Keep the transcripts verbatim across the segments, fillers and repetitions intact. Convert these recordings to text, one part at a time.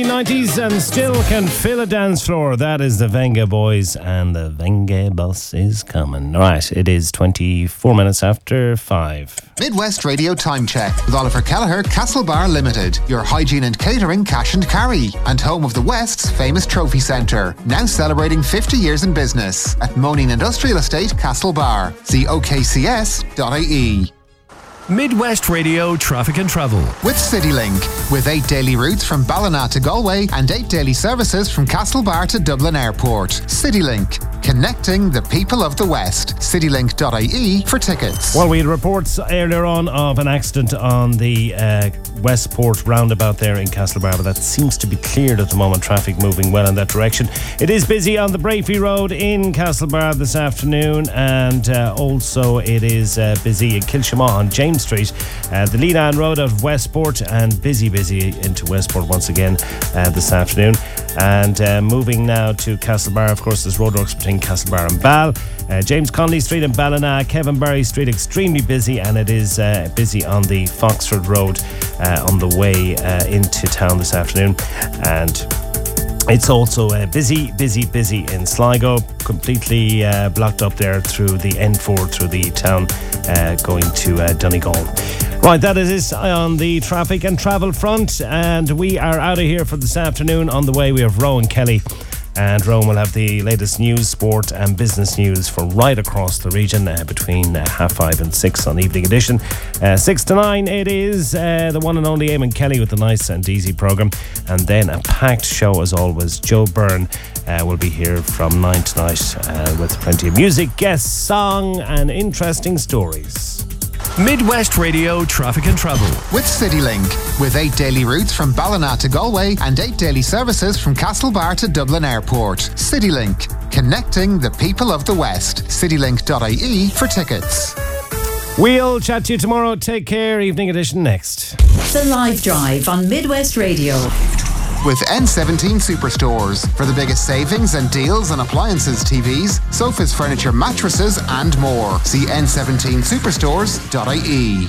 nineties and still can fill a dance floor. That is the Venga Boys, and the Venga bus is coming. Right, it is twenty-four minutes after five. Midwest Radio Time Check with Oliver Kelleher, Castlebar Limited, your hygiene and catering cash and carry, and home of the West's famous trophy centre. Now celebrating fifty years in business at Moaning Industrial Estate, Castlebar. See o k c s dot i e. Midwest Radio Traffic and Travel with CityLink, with eight daily routes from Ballina to Galway and eight daily services from Castlebar to Dublin Airport. CityLink, connecting the people of the West. citylink dot i e for tickets. Well, we had reports earlier on of an accident on the uh, Westport roundabout there in Castlebar, but that seems to be cleared at the moment. Traffic moving well in that direction. It is busy on the Brafey Road in Castlebar this afternoon, and uh, also it is uh, busy in Kilshamaugh on James Street, uh, the Leedan Road out of Westport, and busy, busy into Westport once again uh, this afternoon. And uh, moving now to Castlebar, of course, there's roadworks between Castlebar and Ball. Uh, James Connolly Street and Ballina, Kevin Barry Street, extremely busy, and it is uh, busy on the Foxford Road uh, on the way uh, into town this afternoon. And it's also uh, busy, busy, busy in Sligo, completely uh, blocked up there through the N four, through the town, uh, going to uh, Donegal. Right, that is it on the traffic and travel front, and we are out of here for this afternoon. On the way, we have Rowan Kelly, and Rowan will have the latest news, sport and business news for right across the region uh, between uh, half five and six on Evening Edition. Uh, six to nine, it is uh, the one and only Eamon Kelly with the nice and easy programme, and then a packed show as always. Joe Byrne uh, will be here from nine tonight uh, with plenty of music, guests, song and interesting stories. Midwest Radio Traffic and Travel with CityLink, with eight daily routes from Ballina to Galway and eight daily services from Castlebar to Dublin Airport. CityLink, connecting the people of the West. citylink dot i e for tickets. We'll chat to you tomorrow. Take care. Evening Edition next. The Live Drive on Midwest Radio with N seventeen Superstores for the biggest savings and deals on appliances, T Vs, sofas, furniture, mattresses and more. See n seventeen superstores dot i e.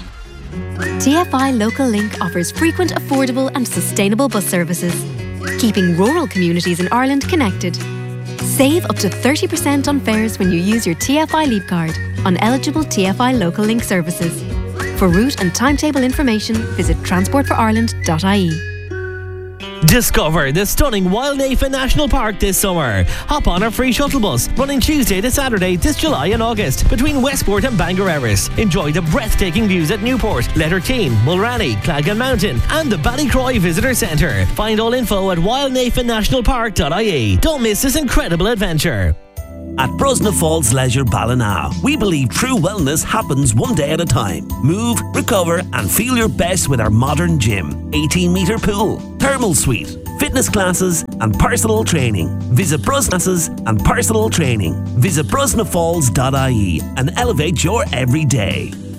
T F I Local Link offers frequent, affordable and sustainable bus services, keeping rural communities in Ireland connected. Save up to thirty percent on fares when you use your T F I Leap card on eligible T F I Local Link services. For route and timetable information, visit transport for ireland dot i e. Discover the stunning Wildnafa National Park this summer. Hop on our free shuttle bus running Tuesday to Saturday this July and August between Westport and Bangor Erris. Enjoy the breathtaking views at Newport, Letterteen, Mulranny, Clagan Mountain and the Ballycroy Visitor Centre. Find all info at wildnafa national park dot i e. Don't miss this incredible adventure. At Brosna Falls Leisure Ballina, we believe true wellness happens one day at a time. Move, recover and feel your best with our modern gym, eighteen metre pool, thermal suite, fitness classes and personal training. Visit Brosna's and personal training. Visit brosna falls dot i e and elevate your everyday.